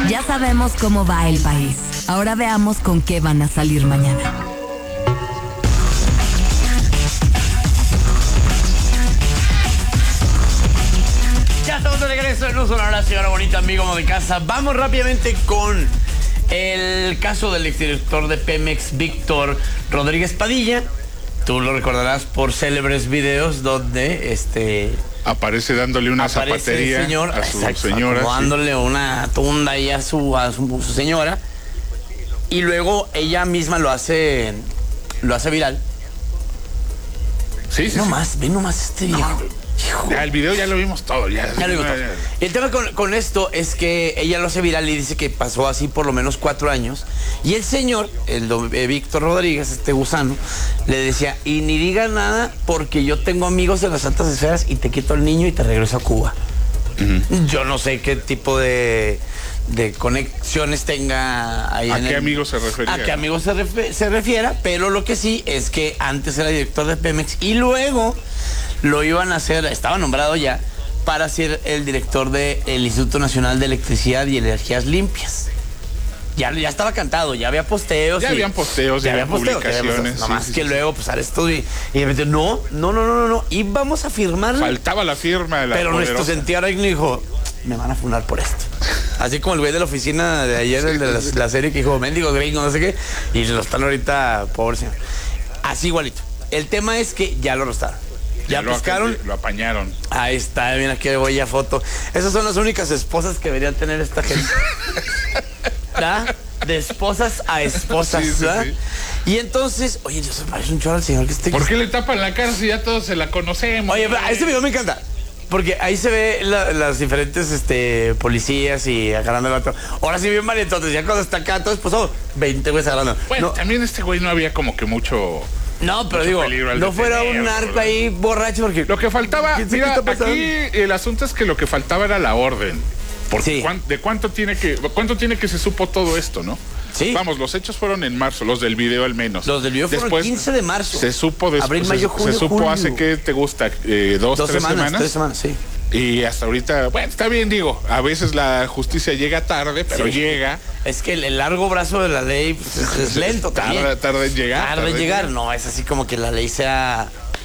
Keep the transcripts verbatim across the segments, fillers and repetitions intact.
Ya sabemos cómo va el país. Ahora veamos con qué van a salir mañana. Ya estamos de regreso en Uso Sonora, señora bonita, amigo de casa. Vamos rápidamente con el caso del exdirector de Pemex, Víctor Rodríguez Padilla. Tú lo recordarás por célebres videos donde este aparece dándole una zapatería señor, a su exacto, señora, dándole sí. una tunda ahí a su, a su, su señora, y luego ella misma lo hace lo hace viral. Sí, sí, no sí. más, ve nomás este viejo. No. Ya, el video ya lo vimos todo. Ya, ya lo vimos todo. Y el tema con, con esto es que ella lo hace viral y dice que pasó así por lo menos cuatro años. Y el señor, el eh, Víctor Rodríguez, este gusano, le decía, y ni diga nada porque yo tengo amigos en las altas esferas y te quito al niño y te regreso a Cuba. Uh-huh. Yo no sé qué tipo de, de conexiones tenga ahí. ¿A en qué el, amigos se refería? A qué amigos se, refe, se refiera, pero lo que sí es que antes era director de Pemex y luego lo iban a hacer, estaba nombrado ya para ser el director del Instituto Nacional de Electricidad y Energías Limpias. Ya, ya estaba cantado, ya había posteos. Ya y, habían posteos, ya, ya habían publicaciones. Posteos, nomás sí, que sí, luego, pues, al estudio. Y de repente, no, no, no, no, no, no. Y vamos a firmar. Faltaba la firma de la Pero poderosa. Nuestro sentido ahora dijo, me van a funar por esto. Así como el güey de la oficina de ayer, sí, el de la, sí. la serie que dijo, mendigo gringo, no sé qué. Y lo están ahorita, pobre señor. Así igualito. El tema es que ya lo arrestaron. Ya lo pescaron. Lo apañaron. Ahí está, mira qué bella foto. Esas son las únicas esposas que deberían tener esta gente. ¿Verdad? De esposas a esposas, sí, sí, ¿verdad? Sí. Y entonces, oye, yo se parece un chorro al señor que esté. ¿Por qué le tapan la cara si ya todos se la conocemos? Oye, a este video me encanta. Porque ahí se ve la, las diferentes este, policías y agarrando el vato. Ahora sí bien entonces ya cuando está acá todo esposado, veinte güeyes agarrando. Bueno, no. También este güey no había como que mucho. No, pero digo, no fuera un narco ahí borracho porque... Lo que faltaba, mira, aquí el asunto es que lo que faltaba era la orden. Porque sí. cuán, de cuánto tiene que, cuánto tiene que se supo todo esto, ¿no? Sí. Vamos, los hechos fueron en marzo, los del video al menos. Los del video fueron el quince de marzo. Se supo después. Abril, mayo, junio, se supo julio. hace que te gusta, eh, dos, dos tres semanas, semanas. Tres semanas, sí. Y hasta ahorita, bueno, está bien, digo, a veces la justicia llega tarde, pero sí. llega. Es que el largo brazo de la ley pues, es, es lento también. Tarda, tarda en llegar. Tarda, tarda en llegar, llegar, no, es así como que la ley sea...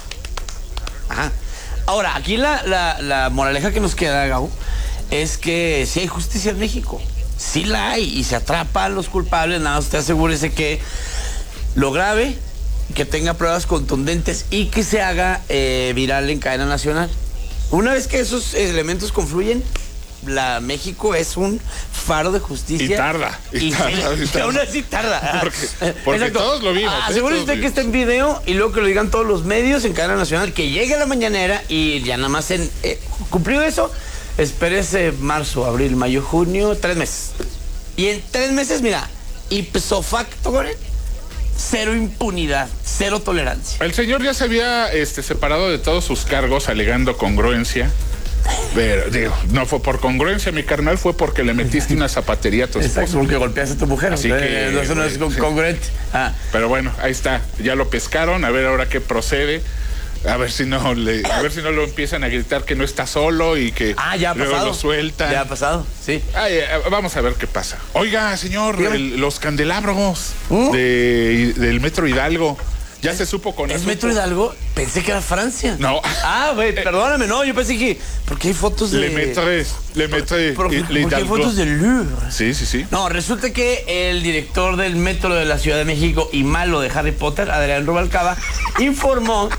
Ajá. Ahora, aquí la, la, la moraleja que nos queda, Gau, es que sí hay justicia en México. Sí la hay y se atrapa a los culpables, nada, usted asegúrese que lo grave, que tenga pruebas contundentes y que se haga eh, viral en cadena nacional. Una vez que esos elementos confluyen, la México es un faro de justicia. Y tarda. Y, y, tarda, y, y tarda. aún así tarda. Porque, porque todos lo vimos. Asegúrese usted que está en video y luego que lo digan todos los medios en cadena nacional, que llegue a la mañanera y ya nada más en... Eh, cumplido eso, espérese marzo, abril, mayo, junio, tres meses. Y en tres meses, mira, ipso facto, cero impunidad, cero tolerancia. El señor ya se había este, separado de todos sus cargos alegando congruencia. Pero, digo, no fue por congruencia, mi carnal, fue porque le metiste una zapatería a tu esposa. Exacto, porque golpeaste a tu mujer. Así que, eso no es congruente. Ah. Pero bueno, ahí está, ya lo pescaron, a ver ahora qué procede. A ver si no le, a ver si no lo empiezan a gritar que no está solo y que ah, ya ha luego pasado. lo sueltan. Ya ha pasado, sí. Ay, vamos a ver qué pasa. Oiga, señor, el, los candelabros ¿Mm? de, del Metro Hidalgo. Ya se supo con eso. ¿Es Metro Hidalgo? Pensé que era Francia. No. Ah, güey, perdóname, no, yo pensé que... Porque hay fotos de... Le metré, le metré. Porque hay fotos del Louvre. Sí, sí, sí. No, resulta que el director del Metro de la Ciudad de México y malo de Harry Potter, Adrián Rubalcaba, informó...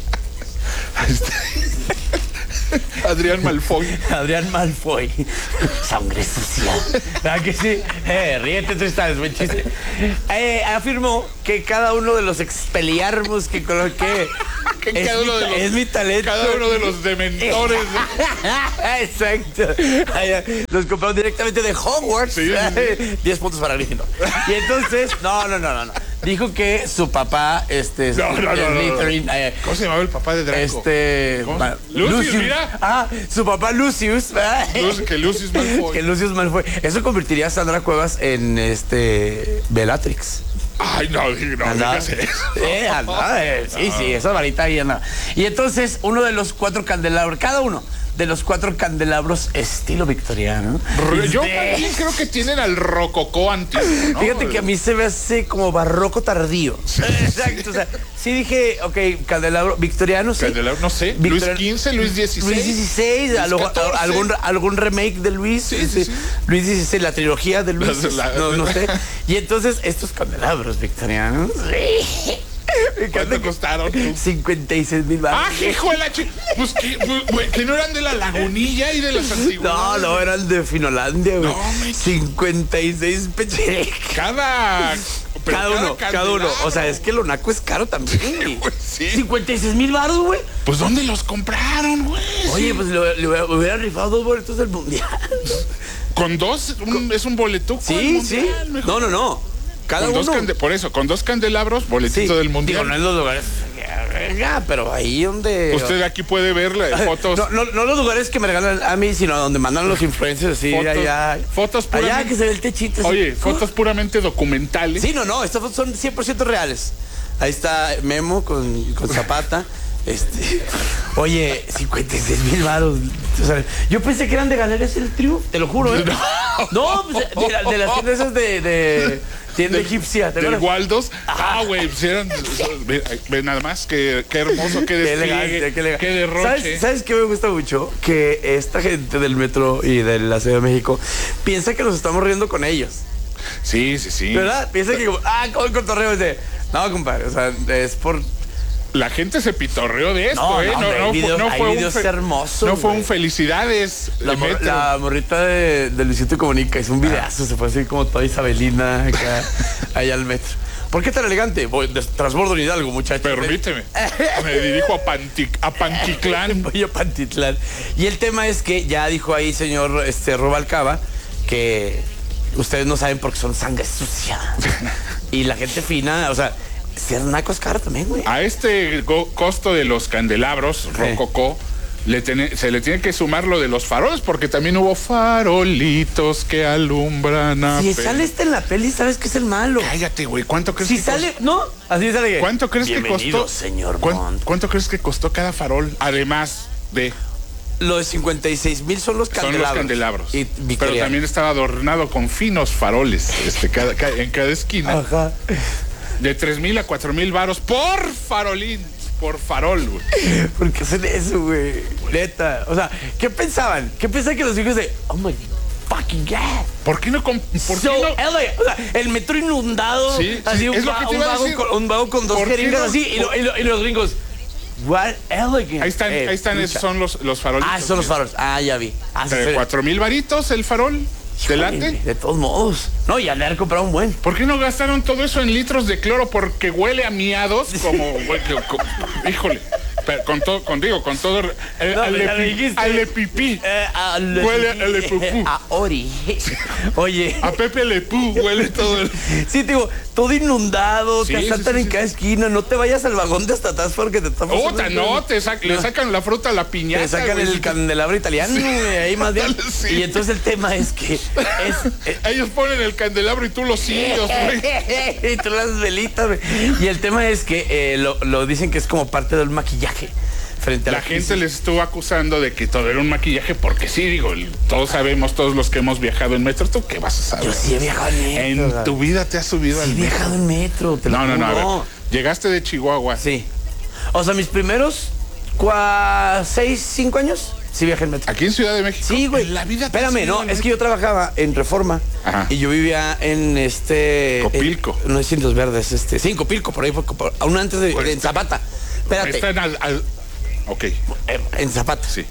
Adrián Malfoy. Adrián Malfoy. Sangre sucia. ¿Verdad que sí? Eh, ríete, Tristan, es buen chiste. Eh, afirmó que cada uno de los expelliarmus que coloqué que es, cada mi, uno de los, es mi talento. Cada uno de los dementores. Exacto. Los compramos directamente de Hogwarts. Sí, sí, sí. diez puntos para Gryffindor. Y entonces, no, no, no, no, no. Dijo que su papá, este... No, no, no, no, no. Eh, ¿Cómo se llamaba el papá de Draco? Este... Ma, Lucius, Lucius, mira. Ah, su papá Lucius. Lucius que Lucius Malfoy. Que Lucius Malfoy. Eso convertiría a Sandra Cuevas en, este... Bellatrix. Ay, no, no, no eso. Eh, anda, eh, sí, sí, esa varita ahí anda. Y entonces, uno de los cuatro candelabros, cada uno de los cuatro candelabros estilo victoriano. Yo De- también creo que tienen al rococó antiguo, ¿no? Fíjate que a mí se me hace como barroco tardío. Exacto, o sea, sí dije, ok, candelabro victoriano, sí. Candelabro, no sé, Victor- Luis quince, Luis dieciséis. Luis dieciséis, a lo- a- catorce. algún, algún remake de Luis. Sí, este, sí, sí. Luis dieciséis, la trilogía de Luis. La- no, no sé. Y entonces, estos candelabros victorianos. Sí. Me ¿Cuánto encanta que- costaron? cincuenta y seis mil ¡Ah, baros. hijo de la chi- Pues que, pues, güey, que no eran de la Lagunilla y de las No, antiguas. no, eran de Finolandia, güey. No, me- cincuenta y seis pecherecas. Cada. pero Cada uno, cada uno. candelabro. O sea, es que lo naco es caro también, güey. Sí. cincuenta y seis mil baros, güey. Pues ¿dónde los compraron, güey? Oye, pues le, le hubiera- hubiera rifado dos boletos del mundial. Con dos, un- es un boletuco. Sí, del sí. mundial, mejor. No, no, no. Cada Con dos uno. cande- por eso, con dos candelabros, boletito Sí. del mundial. Digo, no en los lugares. Ya, pero ahí donde. Usted aquí puede ver la- fotos. No, no, no los lugares que me regalan a mí, sino donde mandan los influencers, así, Fotos- allá. fotos Allá puramente- que se ve el techito. así. Oye, fotos puramente documentales. Sí, no, no, estas fotos son cien por ciento reales. Ahí está Memo con, con Zapata. Este, oye, cincuenta y seis mil baros. O sea, yo pensé que eran de Galerías El Triunfo, te lo juro, ¿eh? No, pues, de, la- de las tiendas esas de, de tienda egipcia, ¿te Del acuerdas? Waldos. Ah, güey, pues eran. Ve, ve nada más, qué, qué hermoso, qué Qué despliegue, elegancia, qué elegancia. qué derroche. ¿Sabes, ¿Sabes qué me gusta mucho? Que esta gente del metro y de la Ciudad de México piensa que nos estamos riendo con ellos. Sí, sí, sí. ¿Verdad? Piensa que como, ah, como el cotorreo es de. No, compadre, o sea, es por. La gente se pitorreó de esto, No, ¿eh? no, hombre, hay fue- videos- hay un videos fe- hermosos, No fue güey. un felicidades. La, de mor- metro. la morrita de, de Luisito Comunica hizo un videazo, se fue así como toda Isabelina acá, allá al metro. ¿Por qué tan elegante? Voy de transbordo en Hidalgo, muchachos. Permíteme. Me dirijo a, Panti, a Panticlán. Voy a Pantitlán. Y el tema es que ya dijo ahí señor este, Rubalcaba que ustedes no saben porque son sangre sucia. Y la gente fina, o sea, ser naco es caro también, güey. A este go- costo de los candelabros, rococó, le tiene- se le tiene que sumar lo de los faroles, porque también hubo farolitos que alumbran a Si pe- sale este en la peli, ¿sabes qué es el malo? Cállate, güey. ¿Cuánto crees Si que sale, costó? ¿no? Así sale que. ¿Cuánto crees que Bienvenido, costó? señor ¿Cuán- Bond. ¿Cuánto crees que costó cada farol? Además de Lo de cincuenta y seis mil son los son candelabros. los candelabros. Y Pero victorianos. también estaba adornado con finos faroles, este, cada- ca- en cada esquina. Ajá. De tres mil a cuatro mil varos por farolín, por farol, güey. ¿Por qué hacen eso, güey? Neta. O sea, ¿qué pensaban? ¿Qué pensaban que los hijos de. Oh my fucking God. ¿Por qué no? comp- ¿Por So qué no? elegant. O sea, el metro inundado. Sí, así sí, un, es lo va- que te un iba a vago decir. con, un vago con dos ¿Por qué jeringas no? así. Y, lo- y lo- y los gringos. What elegant. Ahí están, Eh, ahí están, esos son los, los farolitos. Ah, son los faros. Ah, ya vi. Ah, sí, De sí. cuatro mil varitos el farol. ¿Te Híjole, late? De todos modos. No, y al haber comprado un buen. ¿Por qué no gastaron todo eso en litros de cloro? Porque huele a miados como... güey, que- co- híjole. Pero con todo, contigo, con todo... eh, No, al ya de lo pi- dijiste. al de pipí. Eh, a le- Huele a le pupú. A Ori. Oye. A Pepe Le Pú huele todo el... Sí, te digo, todo inundado, Sí, te sí, asaltan sí, en sí. cada esquina, no te vayas al vagón de hasta atrás porque te está pasando Puta, el- no, te sac- le No. sacan la fruta a la piñata. Te sacan güey. el candelabro italiano, güey, ahí más bien. Sí. Y entonces el tema es que es, eh, Ellos ponen el candelabro y tú los sillos, güey. y tú las velitas, güey. Y el tema es que eh, lo, lo dicen que es como parte del maquillaje frente a la, La gente crisis. les estuvo acusando de que todo era un maquillaje, porque sí, digo, el- todos sabemos, todos los que hemos viajado en metro, ¿tú qué vas a saber? Yo sí he viajado en metro. En ¿verdad? tu vida te has subido Sí al he metro. viajado en metro, te lo No, no, no, a ver. juro. Llegaste de Chihuahua. Sí. O sea, mis primeros cua- seis, cinco años, sí viajé en metro. Aquí en Ciudad de México. Sí, güey. En la vida te has Espérame, subido no, al es que yo trabajaba en Reforma. Ajá. Y yo vivía en este. Copilco. En, no es Indios Verdes, este. Sí, en Copilco, por ahí, por, por- aún antes de. Pues en Zapata. Espérate. Están al, al- Ok, eh, En Zapata. sí.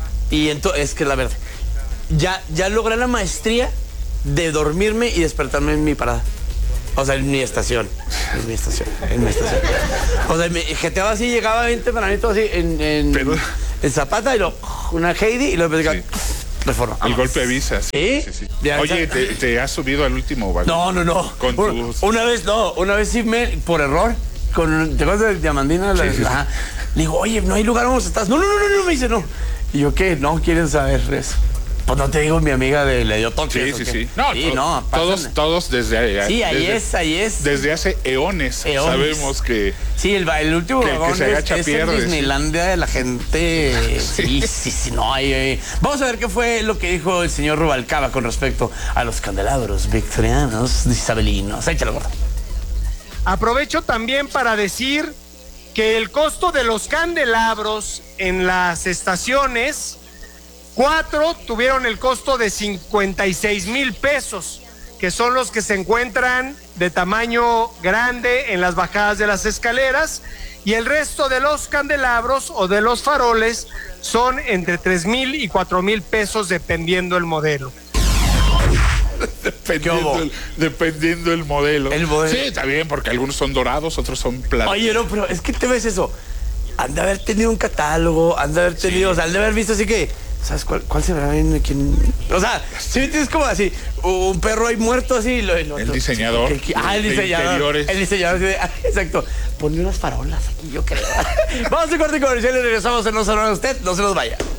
Y entonces, es que es la verde. Ya, ya logré la maestría de dormirme y despertarme en mi parada. O sea, en mi estación. En mi estación. En mi estación. O sea, me jeteaba así, llegaba bien tempranito así en, en, Pero- en Zapata y lo. Una Heidi y luego Sí. Reforma. El Vámonos. golpe avisa. ¿Sí? sí, sí. Ya, Oye, ya. te, te has subido al último vagón. No, no, no. Con una, tus- una vez, no, una vez sí me, por error, con, ¿te acuerdas de Diamandina? La- Sí, sí, sí. ajá. Le digo, oye, no hay lugar, ¿dónde estás? No, no, no, no, no, me dice, no. Y yo, ¿qué? No quieren saber eso. Pues no te digo, mi amiga de le dio toques. Sí, sí, ¿o qué? sí. No, sí, to- no todos, pasan- todos desde Sí, ahí desde, es, ahí es. Desde hace eones, Eones. sabemos que. Sí, el, el último Que el que vagón se es, agacha es pierde, en sí. Disneylandia de la gente. Sí, sí, sí, no hay. hay. Vamos a ver qué fue lo que dijo el señor Rubalcaba con respecto a los candelabros victorianos isabelinos. Échalo, gordo. Aprovecho también para decir que el costo de los candelabros en las estaciones, cuatro tuvieron el costo de cincuenta y seis mil pesos, que son los que se encuentran de tamaño grande en las bajadas de las escaleras, y el resto de los candelabros o de los faroles son entre tres mil y cuatro mil pesos dependiendo el modelo. Dependiendo el, dependiendo el modelo. El modelo. Sí, está bien, porque algunos son dorados, otros son plateados. Oye, no, pero es que te ves eso. Han de haber tenido un catálogo, han de haber tenido, sí. O sea, han de haber visto así que, ¿sabes cuál, cuál se verá bien? ¿Quién? O sea, si tienes como así, un perro ahí muerto así. Lo, lo, el diseñador. ¿Qué, qué? Ah, el de diseñador. interiores. El diseñador, sí, exacto. Ponle unas farolas aquí, yo creo. Vamos a corte comercial y regresamos en No se lo haga usted, no se los vaya.